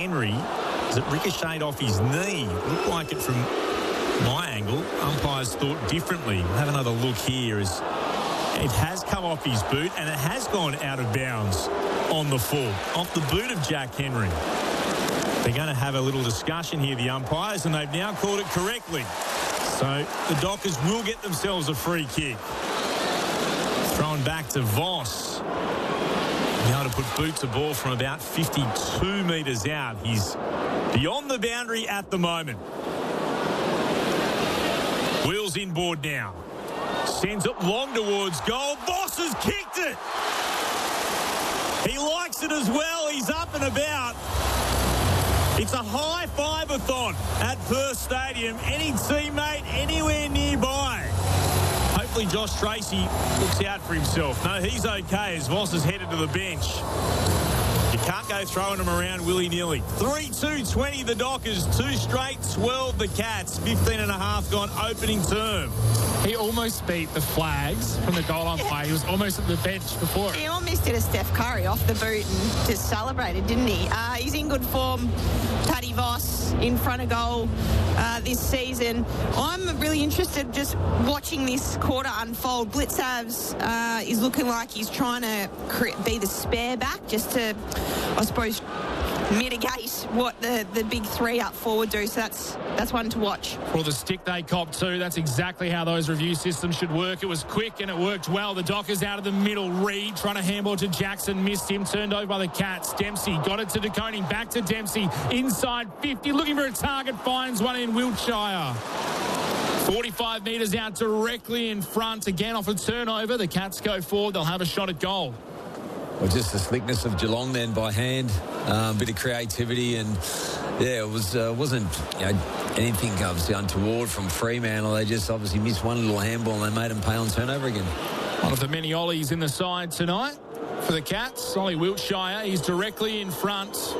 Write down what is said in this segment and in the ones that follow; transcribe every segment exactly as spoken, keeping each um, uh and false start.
Henry, as it ricocheted off his knee. Looked like it from my angle. Umpires thought differently. We'll have another look here as it has come off his boot and it has gone out of bounds on the full, off the boot of Jack Henry. They're going to have a little discussion here, the umpires, and they've now called it correctly. So the Dockers will get themselves a free kick. Thrown back to Voss. Now to put boot to ball from about fifty-two metres out. He's beyond the boundary at the moment. Wheels inboard now. Sends it long towards goal. Voss has kicked it. He likes it as well. He's up and about. It's a high five-a-thon at Perth Stadium. Any teammate anywhere nearby. Hopefully Josh Tracy looks out for himself. No, he's okay as Voss is headed to the bench. You can't go throwing them around willy-nilly. three two twenty the Dockers, two straight, twelve the Cats, fifteen and a half gone opening term. He almost beat the flags from the goal line play. He was almost at the bench before. He almost did a Steph Curry off the boot and just celebrated, didn't he? Uh, he's in good form. Paddy Voss in front of goal uh, this season. I'm really interested just watching this quarter unfold. Blitzavs uh, is looking like he's trying to cre- be the spare back just to, I suppose, mitigate what the, the big three up forward do. So that's that's one to watch. For the stick they copped too, that's exactly how those review systems should work. It was quick and it worked well. The Dockers out of the middle. Reed trying to handball to Jackson, missed him, turned over by the Cats. Dempsey got it to DeConing, back to Dempsey, inside fifty, looking for a target, finds one in Wiltshire. forty-five metres out directly in front, again off a turnover. The Cats go forward, they'll have a shot at goal. Well, just the slickness of Geelong then by hand, a um, bit of creativity, and yeah, it was uh, wasn't you know, anything obviously untoward from Fremantle. They just obviously missed one little handball and they made them pay on turnover again. One of the many ollies in the side tonight for the Cats. Ollie Wiltshire, he's directly in front.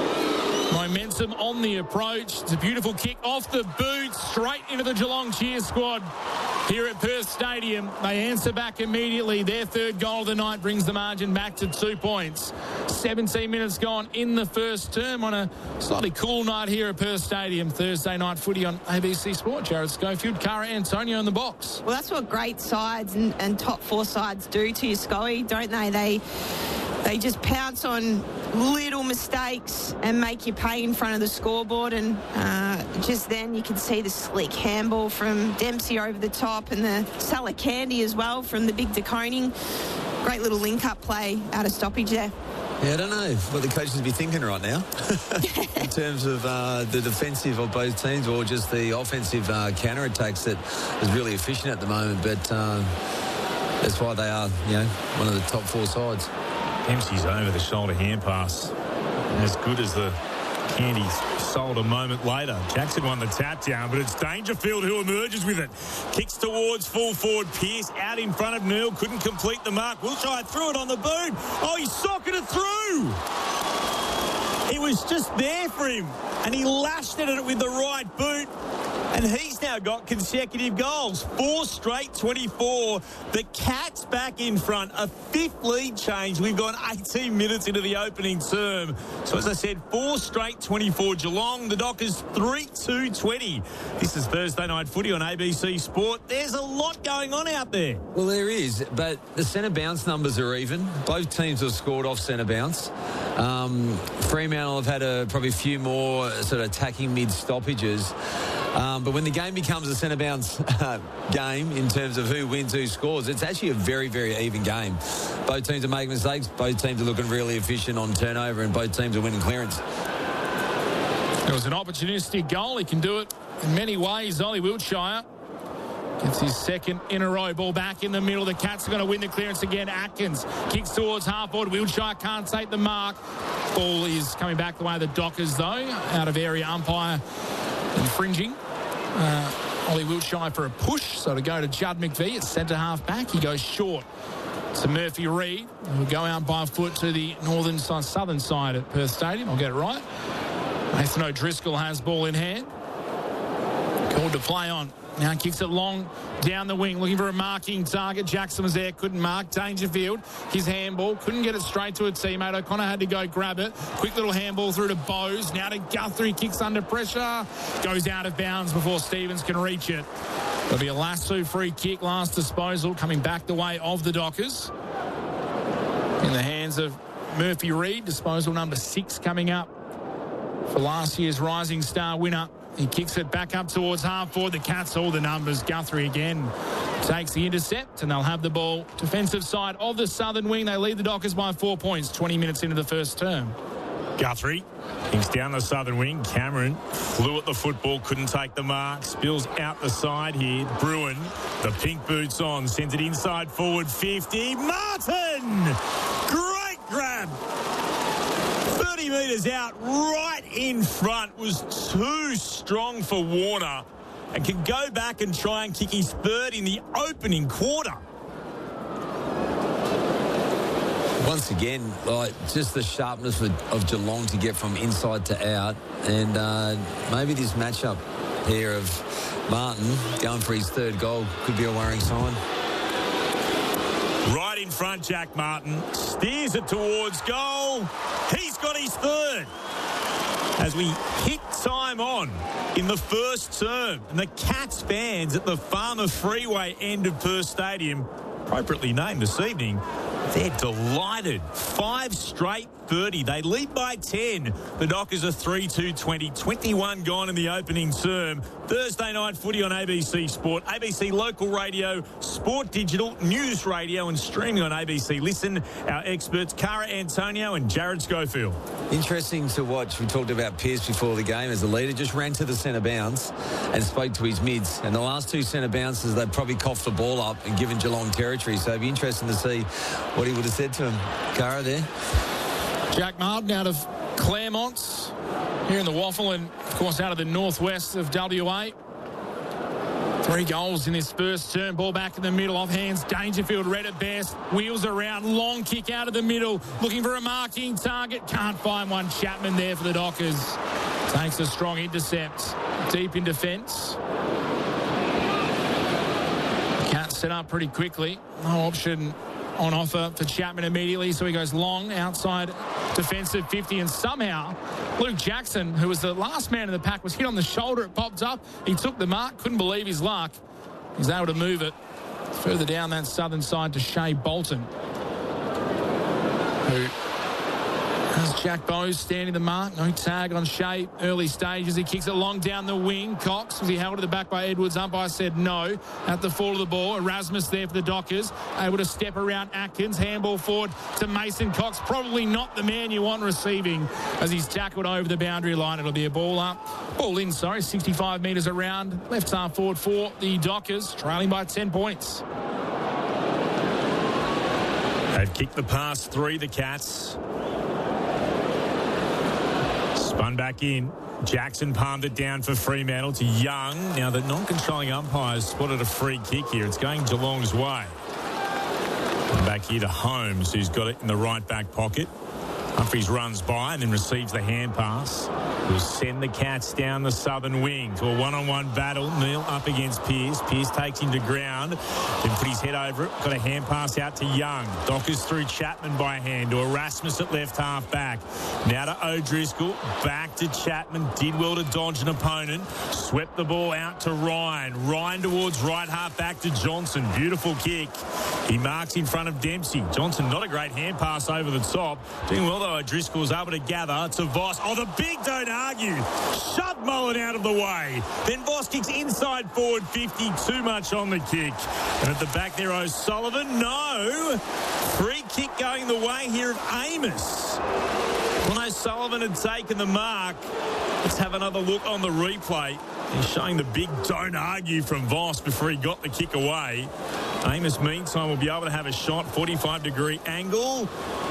Momentum on the approach. It's a beautiful kick off the boot, straight into the Geelong cheer squad here at Perth Stadium. They answer back immediately. Their third goal of the night brings the margin back to two points. seventeen minutes gone in the first term on a slightly cool night here at Perth Stadium. Thursday night footy on A B C Sport. Jared Schofield, Cara Antonio in the box. Well, that's what great sides and, and top four sides do to you, Scully, don't they? They They just pounce on little mistakes and make you pay in front of the scoreboard. And uh, just then you can see the slick handball from Dempsey over the top and the Salah Candy as well from the big DeConing. Great little link-up play out of stoppage there. Yeah, I don't know what the coaches would be thinking right now in terms of uh, the defensive of both teams or just the offensive uh, counter-attacks that is really efficient at the moment. But uh, that's why they are, you know, one of the top four sides. Dempsey's over the shoulder hand pass. As good as the Candy's sold a moment later. Jackson won the tap down, but it's Dangerfield who emerges with it. Kicks towards full forward. Pearce out in front of Neal. Couldn't complete the mark. Wiltshire threw it on the boot. Oh, he socketed it through. It was just there for him. And he lashed at it with the right boot. And he's now got consecutive goals. Four straight, twenty-four. The Cats back in front. A fifth lead change. We've gone eighteen minutes into the opening term. So, as I said, four straight, twenty-four. Geelong, the Dockers, three two twenty. This is Thursday Night Footy on A B C Sport. There's a lot going on out there. Well, there is, but the centre bounce numbers are even. Both teams have scored off centre bounce. Um, Fremantle have had a, probably a few more sort of attacking mid-stoppages. Um, but when the game becomes a centre bounce uh, game in terms of who wins, who scores, it's actually a very, very even game. Both teams are making mistakes. Both teams are looking really efficient on turnover, and both teams are winning clearance. It was an opportunistic goal. He can do it in many ways. Ollie Wiltshire gets his second in a row. Ball back in the middle. The Cats are going to win the clearance again. Atkins kicks towards half-forward. Wiltshire can't take the mark. Ball is coming back the way of the Dockers, though. Out of area umpire infringing. Uh, Ollie Wiltshire for a push. So to go to Judd McVie at centre-half back. He goes short to Murphy Reid. We'll go out by foot to the northern side, southern side at Perth Stadium. I'll get it right. Nathan O'Driscoll has ball in hand. Called to play on Now kicks it long down the wing, looking for a marking target. Jackson was there, couldn't mark. Dangerfield, his handball, couldn't get it straight to a teammate. O'Connor had to go grab it. Quick little handball through to Bowes. Now to Guthrie, kicks under pressure. Goes out of bounds before Stevens can reach it. There'll be a Lasso free kick, last disposal, coming back the way of the Dockers. In the hands of Murphy Reid, disposal number six coming up for last year's Rising Star winner. He kicks it back up towards half forward. The Cats, all the numbers. Guthrie again takes the intercept, and they'll have the ball. Defensive side of the southern wing. They lead the Dockers by four points, twenty minutes into the first term. Guthrie kicks down the southern wing. Cameron flew at the football, couldn't take the mark. Spills out the side here. Bruin, the pink boots on, sends it inside forward fifty. Martin! Great grab! thirty metres out, right in front, was too strong for Warner and can go back and try and kick his third in the opening quarter. Once again, like just the sharpness of, of Geelong to get from inside to out, and uh, maybe this matchup here of Martin going for his third goal could be a worrying sign. Right in front, Jack Martin steers it towards goal. He's got his third. As we hit time on in the first term, and the Cats fans at the Farmer Freeway end of Perth Stadium, appropriately named this evening, they're delighted. Five straight thirty. They lead by ten. The Dockers are three two twenty. twenty-one gone in the opening term. Thursday night footy on A B C Sport, A B C Local Radio, Sport Digital, News Radio, and streaming on A B C Listen. Our experts, Cara Antonio and Jared Schofield. Interesting to watch. We talked about Pearce before the game as a leader. Just ran to the centre bounce and spoke to his mids. And the last two centre bounces, they've probably coughed the ball up and given Geelong territory. So it'd be interesting to see what he would have said to him. Cara there. Jack Martin out of Claremont here in the Waffle, and of course out of the northwest of W A. Three goals in this first term. Ball back in the middle, off hands. Dangerfield read it best. Wheels around. Long kick out of the middle. Looking for a marking target. Can't find one. Chapman there for the Dockers. Takes a strong intercept. Deep in defence. Can't set up pretty quickly. No option on offer for Chapman immediately, so he goes long outside defensive fifty, and somehow Luke Jackson, who was the last man in the pack, was hit on the shoulder. It popped up. He took the mark, couldn't believe his luck. He's able to move it further down that southern side to Shea Bolton, who has Jack Bowes standing the mark. No tag on Shea early stages. He kicks it long down the wing. Cox, was he held at the back by Edwards? Umpire said no at the fall of the ball. Erasmus there for the Dockers, able to step around Atkins. Handball forward to Mason Cox. Probably not the man you want receiving as he's tackled over the boundary line. It'll be a ball up. Ball in, sorry, sixty-five metres around. Left half forward for the Dockers, trailing by ten points. They've kicked the pass three, the Cats. Spun back in. Jackson palmed it down for Fremantle to Young. Now the non-controlling umpires spotted a free kick here. It's going Geelong's way. And back here to Holmes, who's got it in the right back pocket. Humphries runs by and then receives the hand pass. Will send the Cats down the southern wing to a one-on-one battle. Neil up against Pearce. Pearce takes him to ground, then put his head over it. Got a hand pass out to Young. Dockers through Chapman by hand to Erasmus at left half back. Now to O'Driscoll. Back to Chapman. Did well to dodge an opponent. Swept the ball out to Ryan. Ryan towards right half back to Johnson. Beautiful kick. He marks in front of Dempsey. Johnson, not a great hand pass over the top. Doing well though. O'Driscoll was able to gather to Voss. Oh, the big don't argue. Shoved Mullen out of the way. Then Voss kicks inside forward fifty. Too much on the kick. And at the back there, O'Sullivan. No. Free kick going the way here of Amos. When O'Sullivan had taken the mark, let's have another look on the replay. He's showing the big don't argue from Voss before he got the kick away. Amos, meantime, will be able to have a shot. forty-five degree angle.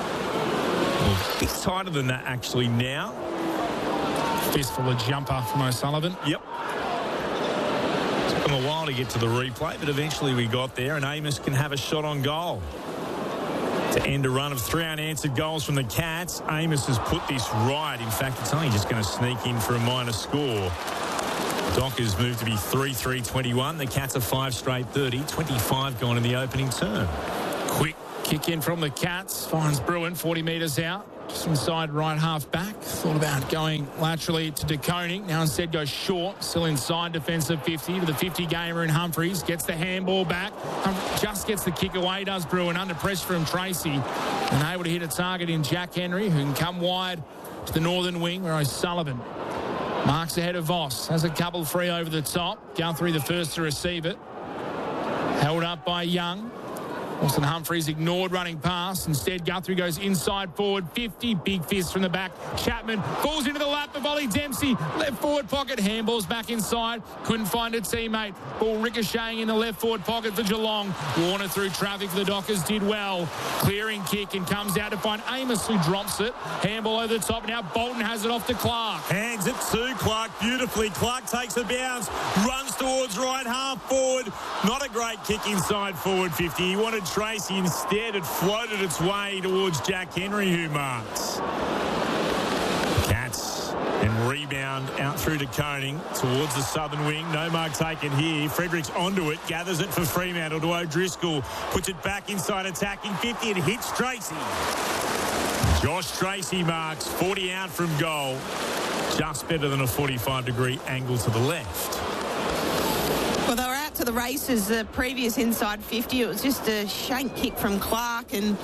A bit tighter than that, actually, now. Fistful of jumper from O'Sullivan. Yep. Took him a while to get to the replay, but eventually we got there, and Amos can have a shot on goal. To end a run of three unanswered goals from the Cats, Amos has put this right. In fact, it's only just going to sneak in for a minor score. Dockers move to be three three twenty-one. The Cats are five straight thirty. twenty-five gone in the opening term. Quick kick in from the Cats. Finds Bruin forty metres out. Just inside right half back. Thought about going laterally to De Koning. Now instead goes short. Still inside defensive fifty to the fifty gamer in Humphries. Gets the handball back. Just gets the kick away, does Bruin. Under pressure from Tracy. And able to hit a target in Jack Henry, who can come wide to the northern wing where O'Sullivan marks ahead of Voss. Has a couple free over the top. Guthrie the first to receive it. Held up by Young. Austin Humphries ignored running past. Instead, Guthrie goes inside forward. fifty. Big fist from the back. Chapman falls into the lap of Ollie Dempsey. Left forward pocket. Handballs back inside. Couldn't find a teammate. Ball ricocheting in the left forward pocket for Geelong. Warner through traffic for the Dockers. Did well. Clearing kick and comes out to find Amos, who drops it. Handball over the top. Now Bolton has it off to Clark. Hands it to Clark beautifully. Clark takes a bounce. Runs towards right half forward. Not a great kick inside forward fifty. He wanted Tracy. Instead, it floated its way towards Jack Henry, who marks. Cats and rebound out through to Koning towards the southern wing. No mark taken here. Fredericks onto it. Gathers it for Fremantle to O'Driscoll. Puts it back inside attacking fifty. It hits Tracy. Josh Tracy marks forty out from goal. Just better than a forty-five degree angle to the left. Well, they were out to the races the previous inside fifty. It was just a shank kick from Clark, and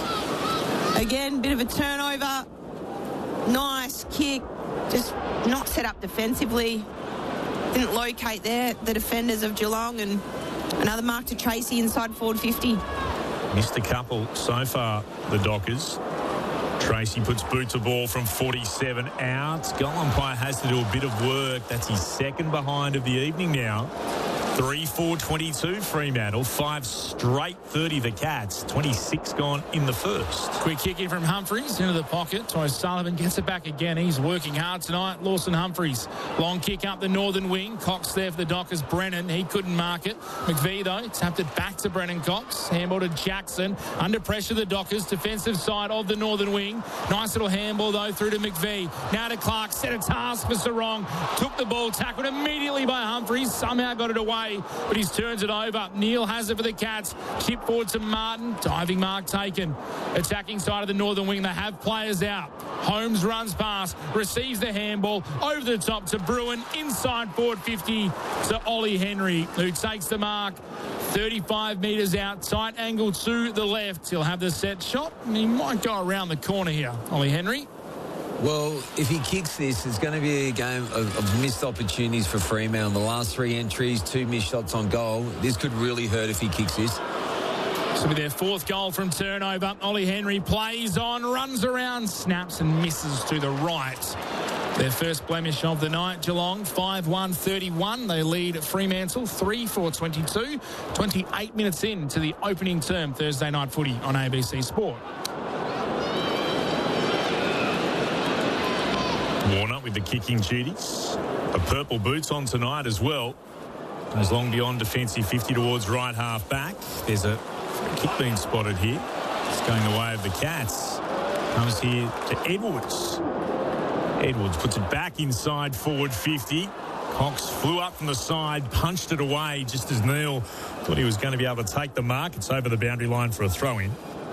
again, bit of a turnover. Nice kick, just not set up defensively. Didn't locate there the defenders of Geelong, and another mark to Tracy inside forward fifty. Missed a couple so far, the Dockers. Tracy puts boot to ball from forty-seven out. Goal umpire has to do a bit of work. That's his second behind of the evening now. three four twenty-two Fremantle. Five straight thirty the Cats. twenty-six gone in the first. Quick kick in from Humphries into the pocket. Ty Sullivan gets it back again. He's working hard tonight. Lawson Humphries. Long kick up the northern wing. Cox there for the Dockers. Brennan. He couldn't mark it. McVie, though, tapped it back to Brennan Cox. Handball to Jackson. Under pressure, the Dockers. Defensive side of the northern wing. Nice little handball, though, through to McVie. Now to Clark. Set a task for Sarong. Took the ball. Tackled immediately by Humphries. Somehow got it away, but he turns it over. Neil has it for the Cats. Chip forward to Martin. Diving mark taken. Attacking side of the northern wing. They have players out. Holmes runs past. Receives the handball. Over the top to Bruin. Inside forward fifty to Ollie Henry, who takes the mark. thirty-five metres out. Tight angle to the left. He'll have the set shot, and he might go around the corner here. Ollie Henry. Well, if he kicks this, it's going to be a game of, of missed opportunities for Fremantle. The last three entries, two missed shots on goal. This could really hurt if he kicks this. This will be their fourth goal from turnover. Ollie Henry plays on, runs around, snaps and misses to the right. Their first blemish of the night. Geelong five one thirty-one. They lead Fremantle three four twenty-two. twenty-eight minutes in to the opening term Thursday night footy on A B C Sport. Warner with the kicking duties. The purple boots on tonight as well. Goes long beyond defensive fifty towards right half back. There's a kick being spotted here. It's going the way of the Cats. Comes here to Edwards. Edwards puts it back inside forward fifty. Cox flew up from the side, punched it away just as Neil thought he was going to be able to take the mark. It's over the boundary line for a throw-in.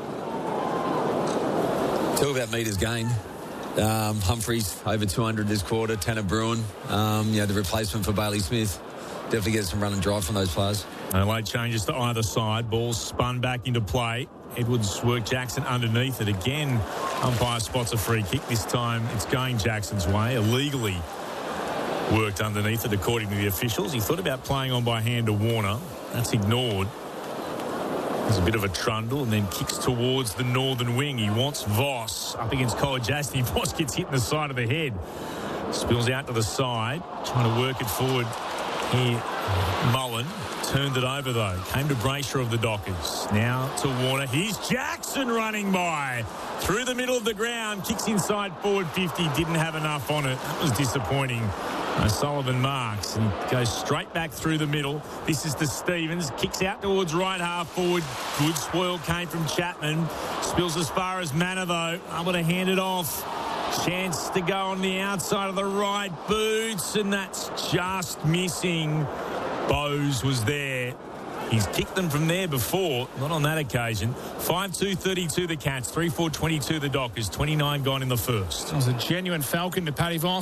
Talk about metres gained. Um, Humphries over two hundred this quarter. Tanner Bruin, um, you know, the replacement for Bailey Smith. Definitely get some run and drive from those players. No late changes to either side. Ball spun back into play. Edwards worked Jackson underneath it again. Umpire spots a free kick. This time it's going Jackson's way. Illegally worked underneath it according to the officials. He thought about playing on by hand to Warner. That's ignored. There's a bit of a trundle and then kicks towards the northern wing. He wants Voss up against Kolodjasny. Voss gets hit in the side of the head. Spills out to the side. Trying to work it forward here. Mullen turned it over though. Came to Brayshaw of the Dockers. Now to Warner. Here's Jackson running by. Through the middle of the ground. Kicks inside forward fifty. Didn't have enough on it. That was disappointing. O'Sullivan marks and goes straight back through the middle. This is to Stevens. Kicks out towards right half forward. Good spoil came from Chapman. Spills as far as Manor though. Able to hand it off. Chance to go on the outside of the right boots, and that's just missing. Bowes was there. He's kicked them from there before, not on that occasion. five two thirty-two the Cats, three four twenty-two the Dockers, twenty-nine gone in the first. It was a genuine falcon to Paddy Voss.